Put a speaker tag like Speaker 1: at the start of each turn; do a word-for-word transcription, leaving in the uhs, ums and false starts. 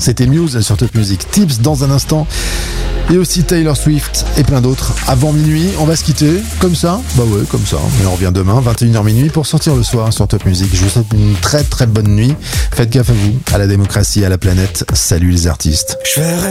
Speaker 1: C'était Muse sur Top Music. Tips dans un instant. Et aussi Taylor Swift et plein d'autres. Avant minuit, on va se quitter comme ça. Bah ouais, comme ça. Mais on revient demain, vingt et une heures minuit, pour sortir le soir sur Top Music. Je vous souhaite une très très bonne nuit. Faites gaffe à vous, à la démocratie, à la planète. Salut les artistes.